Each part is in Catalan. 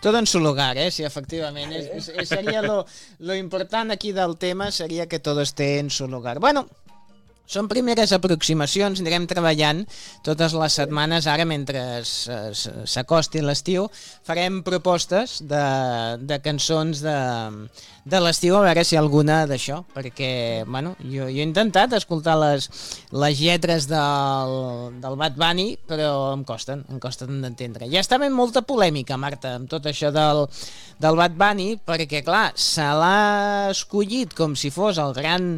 Todo en su lugar, sí, efectivament. Seria lo important aquí del tema, seria que todo esté en su lugar. Bueno, són primeres aproximacions, anirem treballant totes les setmanes, ara mentre s'acosti l'estiu, farem propostes de cançons de l'estiu, a veure si alguna d'això, perquè, bueno, jo he intentat escoltar les lletres del Bad Bunny, però em costen d'entendre. Ja està ben molta polèmica, Marta, amb tot això del Bad Bunny, perquè, clar, se l'ha escollit com si fos el gran...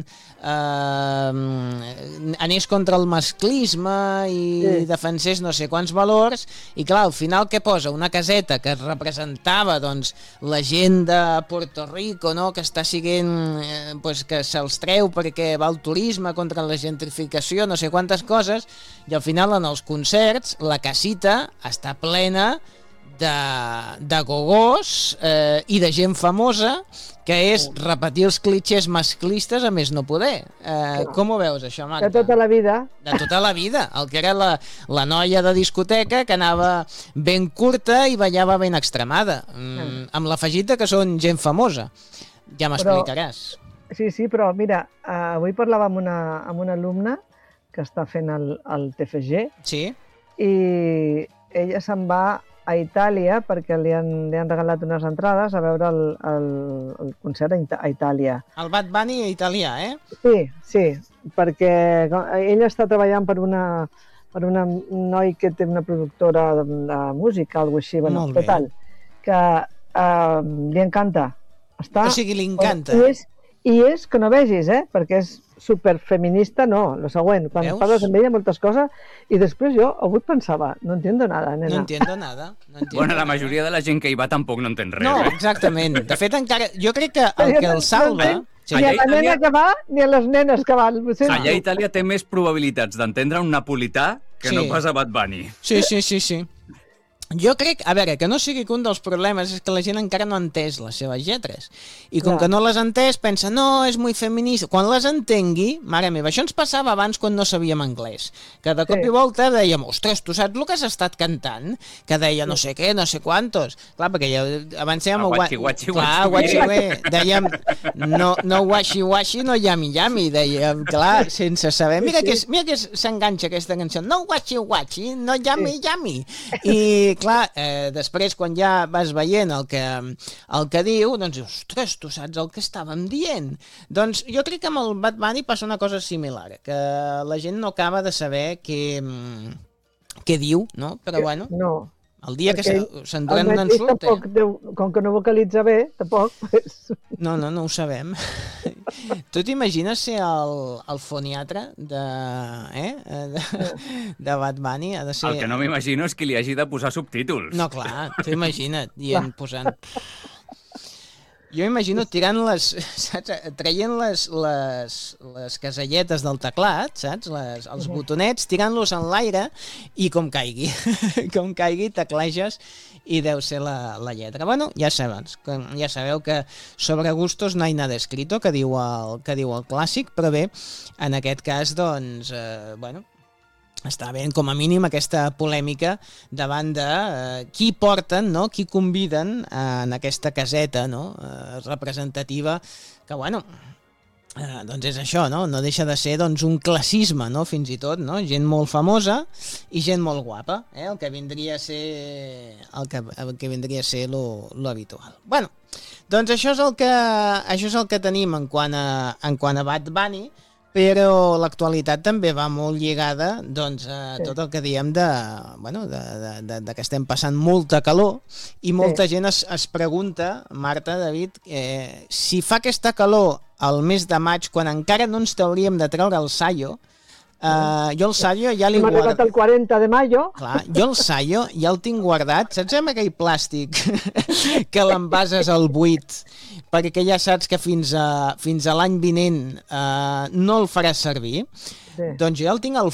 anés contra el masclisme i defensés no sé quants valors, i clar, al final què posa? Una caseta que representava doncs la gent de Puerto Rico, no? Que està siguent que se'ls treu perquè va al turisme contra la gentrificació, no sé quantes coses, i al final en els concerts la casita està plena de gogós i de gent famosa, que és repetir els clitxers masclistes a més no poder. Com ho veus, això, Marta? De tota la vida. De tota la vida. El que era la noia de discoteca que anava ben curta i ballava ben extremada. Amb l'afegit que són gent famosa. Ja m'explicaràs. Sí, però mira, avui parlava amb una alumna que està fent el TFG. Sí. I ella se'n va a Itàlia perquè li han regalat unes entrades a veure el concert a Itàlia. El Bad Bunny italià, Sí, perquè ella està treballant per una noi que té una productora de música, alguna cosa així, bueno, total, que li encanta. O sigui, li encanta. I és que no vegis, perquè és superfeminista, no, lo següent, quan parles amb ella moltes coses, i després jo avui pensava, no entiendo nada, nena. No entiendo nada. Bueno, la majoria de la gent que hi va tampoc no entén res. No, exactament. De fet, encara, jo crec que el que el salva... Ni a la nena que va, ni a les nenes que van. Allà a Itàlia té més probabilitats d'entendre un napolità que no pas a Bad Bunny. Sí. Jo crec, a veure, que no sigui que un dels problemes és que la gent encara no ha entès les seves lletres. I com que no les ha entès, pensa, no, és molt feminista. Quan les entengui, mare meva, això ens passava abans quan no sabíem anglès. Que de cop i volta dèiem, ostres, tu saps el que has estat cantant? Que deia no sé què, no sé quantos. Clar, perquè ja, abans dèiem... Dèiem, no washi, no yami, dèiem, clar, sense saber. Mira que s'enganxa aquesta cançó. No washi, no yami. I clar, després quan ja vas veient el que diu, doncs dius, ostres, tu saps el que estàvem dient. Doncs jo crec que amb el Bad Bunny passa una cosa similar, que la gent no acaba de saber què diu, no? Però bueno... No. El dia que s'enduren un ensurt... Com que no vocalitza bé, tampoc... No ho sabem. Tu t'imagines ser el foniatre de Bad Bunny? Ha de ser... El que no m'imagino és que li hagi de posar subtítols. No, clar, tu imagina't, posant... Jo imagino traient les caselletes del teclat, saps? Els botonets, tirant-los en l'aire i com caigui, tecleges i deu ser la lletra. Bueno, ja sabeu que sobre gustos no hay nada escrito, que diu el clàssic, però bé, en aquest cas, doncs, està bé, com a mínim, aquesta polèmica davant de qui porten, no? Qui conviden en aquesta caseta, no? Representativa, que, bueno, doncs és això, no? No deixa de ser doncs, un classisme, no? Fins i tot, no? Gent molt famosa i gent molt guapa, el que vindria a ser lo habitual. Bueno, doncs això és el que tenim en quant a Bad Bunny, però l'actualitat també va molt lligada doncs, a tot el que diem de que estem passant molta calor i molta gent es pregunta, Marta, David, si fa aquesta calor al mes de maig, quan encara no ens hauríem de treure el saio, jo el saio ja l'he guardat... Hem arribat el 40 de maio. Clar, jo el saio ja el tinc guardat, saps amb aquell plàstic que l'envases al buit, perquè ja saps que fins a l'any vinent no el faràs servir? Doncs jo el tinc al